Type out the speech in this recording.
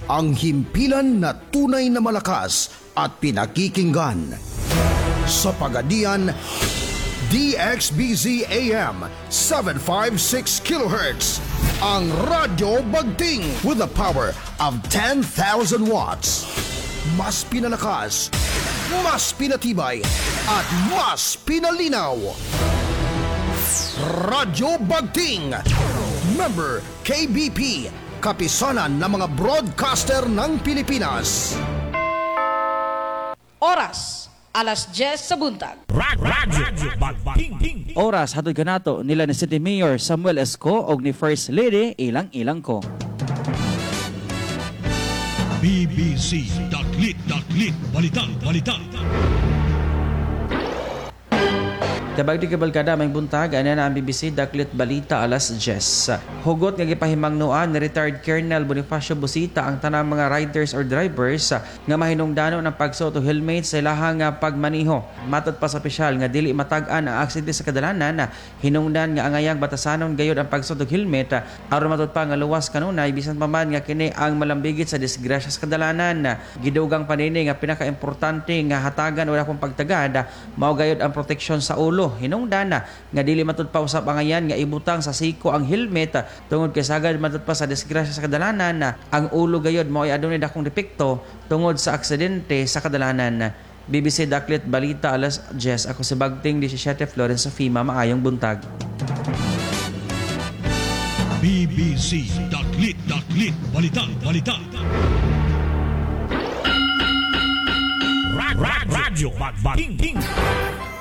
ang himpilan na tunay na malakas at pinakikinggan. Sa Pagadian, DXBZ AM 756 kHz, ang Radyo Bagting with the power of 10,000 watts. Mas pinalakas, mas pinatibay, at mas pinalinaw. Radyo Bagting, member KBP, kapisanan ng mga broadcaster ng Pilipinas. Oras, alas 10 sa buntag. Radyo Bagting. Oras hatod kanato nila ni City Mayor Samuel Esco og ni First Lady Ilang-Ilang ko. BBC.lit Balita. Kabagdi kabalkada may buntag ana na ang BBC Daklit Balita alas 10. Hugot nga gipahimangnuan ni retired Colonel Bonifacio Busita ang tanang mga riders or drivers nga mahinungdano ng pagsuot og helmet sa ilahang pagmaniho. Matod pa sa opisyal nga dili matag-an ang aksidente sa kadalanan, hinungdan nga angayang batasanon gayud ang pagsuot og helmet aron matod pa nga luwas kanunay bisan pa man nga kini ang malambigit sa disgrasya sa kadalanan. Gidugang panini nga pinakaimportante nga hatagan wala kong pagtagad mao gayud ang proteksyon sa ulo. Hinungdan nga dili matud pa usab angayan nga ibutang sa siko ang helmet tungod kay sagad matud pa sa disgrasya sa kadalanan ang ulo gayud mao ay adunay dakong depekto tungod sa aksidente sa kadalanan. BBC Daklit Balita alas 10. Ako si Bagting 17 Florence Sofima, maayong buntag. BBC.lit Balita. Radyo Bagting.